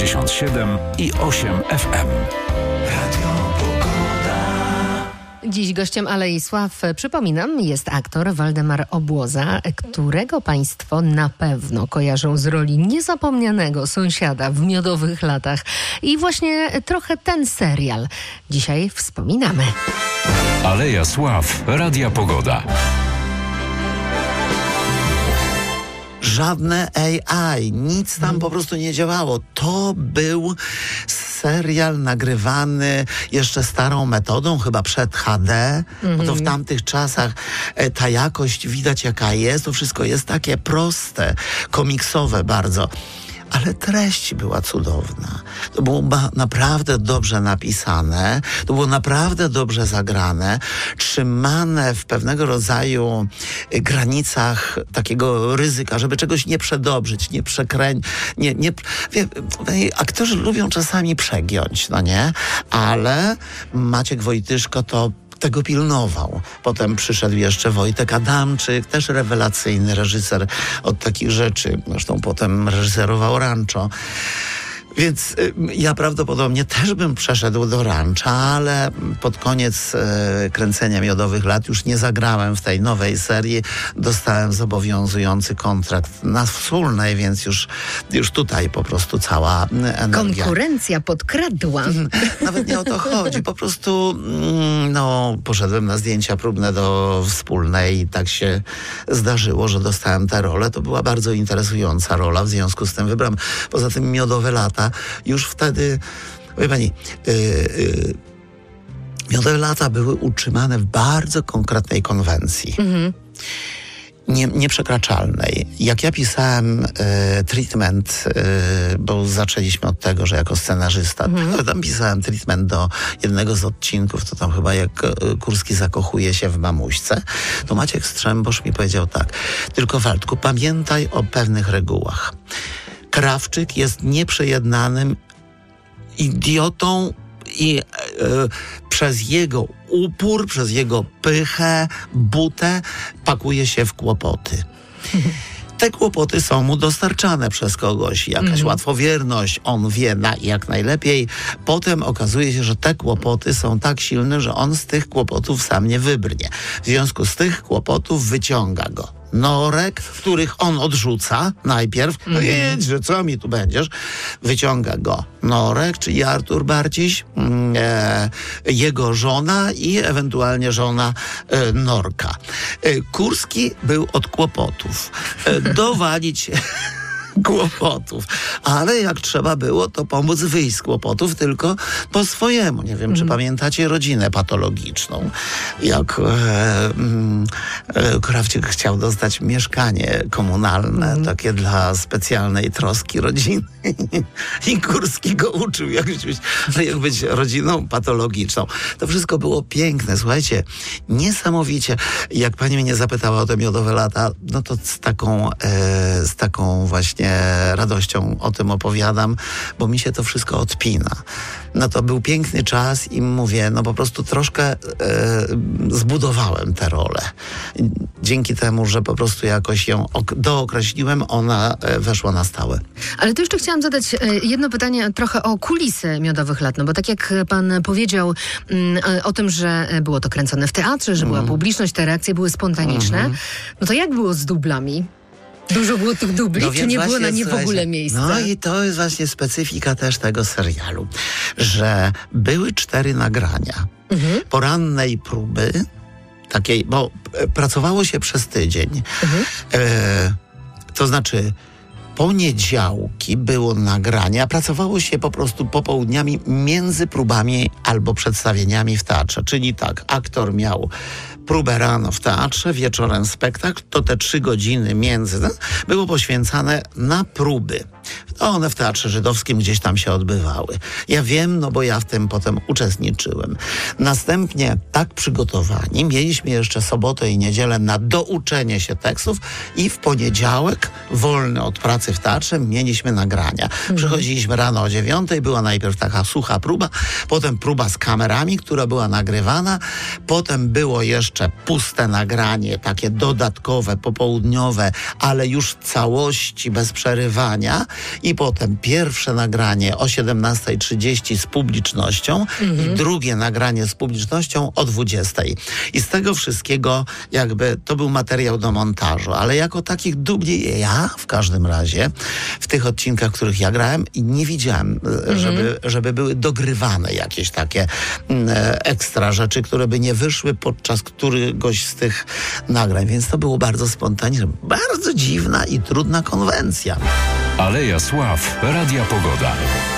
97 i 8 FM. Radio Pogoda. Dziś gościem Alei Sław, przypominam, jest aktor Waldemar Obłoza, którego państwo na pewno kojarzą z roli niezapomnianego sąsiada w Miodowych latach. I właśnie trochę ten serial dzisiaj wspominamy. Aleja Sław, Radia Pogoda. Żadne AI, nic tam po prostu nie działało. To był serial nagrywany jeszcze starą metodą, chyba przed HD, bo to w tamtych czasach ta jakość widać jaka jest, to wszystko jest takie proste, komiksowe bardzo. Ale treść była cudowna. To było naprawdę dobrze napisane, to było naprawdę dobrze zagrane, trzymane w pewnego rodzaju granicach takiego ryzyka, żeby czegoś nie przedobrzyć, nie przekręcić. Aktorzy lubią czasami przegiąć, no nie? Ale Maciek Wojtyszko to tego pilnował. Potem przyszedł jeszcze Wojtek Adamczyk, też rewelacyjny reżyser od takich rzeczy. Zresztą potem reżyserował Rancho. Więc ja prawdopodobnie też bym przeszedł do Rancha, ale pod koniec kręcenia Miodowych lat już nie zagrałem w tej nowej serii. Dostałem zobowiązujący kontrakt na wspólnej, więc już tutaj po prostu cała energia. Konkurencja podkradła. Nawet nie o to chodzi. Po prostu poszedłem na zdjęcia próbne do wspólnej i tak się zdarzyło, że dostałem tę rolę. To była bardzo interesująca rola, w związku z tym wybrałem. Poza tym Miodowe lata już wtedy, wie pani, Miodowe lata były utrzymane w bardzo konkretnej konwencji. Nieprzekraczalnej. Jak ja pisałem treatment, bo zaczęliśmy od tego, że jako scenarzysta, tam pisałem treatment do jednego z odcinków, to tam chyba jak Kurski zakochuje się w mamuśce, to Maciek Strzembosz mi powiedział tak: tylko Waldku, pamiętaj o pewnych regułach. Krawczyk jest nieprzejednanym idiotą i przez jego upór, przez jego pychę, butę pakuje się w kłopoty. Te kłopoty są mu dostarczane przez kogoś, jakaś łatwowierność, on wie jak najlepiej. Potem okazuje się, że te kłopoty są tak silne, że on z tych kłopotów sam nie wybrnie. W związku z tych kłopotów wyciąga go Norek, których on odrzuca najpierw. No jedź, że co mi tu będziesz? Wyciąga go Norek, czyli Artur Barciś, jego żona i ewentualnie żona Norka. Kurski był od kłopotów. Dowalić kłopotów. Ale jak trzeba było, to pomóc wyjść z kłopotów, tylko po swojemu. Nie wiem, czy pamiętacie Rodzinę patologiczną. Jak Krawczyk chciał dostać mieszkanie komunalne, takie dla specjalnej troski rodziny. I Kurski go uczył, jak być rodziną patologiczną. To wszystko było piękne. Słuchajcie, niesamowicie. Jak pani mnie zapytała o te Miodowe lata, no to z taką właśnie radością o tym opowiadam, bo mi się to wszystko odpina. No to był piękny czas i mówię, po prostu troszkę zbudowałem tę rolę. Dzięki temu, że po prostu jakoś ją dookreśliłem, ona weszła na stałe. Ale tu jeszcze chciałam zadać jedno pytanie trochę o kulisy Miodowych lat, bo tak jak pan powiedział o tym, że było to kręcone w teatrze, że była publiczność, te reakcje były spontaniczne, no to jak było z dublami? Dużo było tych dubli, czy nie było na nie w ogóle miejsca? No i to jest właśnie specyfika też tego serialu, że były 4 nagrania porannej próby, takiej, bo pracowało się przez tydzień. To znaczy poniedziałki było nagrania, pracowało się po prostu popołudniami między próbami albo przedstawieniami w teatrze. Czyli tak, aktor miał próbę rano w teatrze, wieczorem spektakl, to te 3 godziny między było poświęcane na próby. One w Teatrze Żydowskim gdzieś tam się odbywały. Ja wiem, bo ja w tym potem uczestniczyłem. Następnie tak przygotowani mieliśmy jeszcze sobotę i niedzielę na douczenie się tekstów i w poniedziałek, wolny od pracy w teatrze, mieliśmy nagrania. Przychodziliśmy rano o 9:00, była najpierw taka sucha próba, potem próba z kamerami, która była nagrywana, potem było jeszcze puste nagranie, takie dodatkowe, popołudniowe, ale już w całości, bez przerywania i i potem pierwsze nagranie o 17:30 z publicznością i drugie nagranie z publicznością o 20:00. I z tego wszystkiego jakby to był materiał do montażu, ale jako takich dubli ja w każdym razie w tych odcinkach, w których ja grałem i nie widziałem, żeby były dogrywane jakieś takie ekstra rzeczy, które by nie wyszły podczas któregoś z tych nagrań, więc to było bardzo spontaniczne, bardzo dziwna i trudna konwencja. Aleja Sław, Radia Pogoda.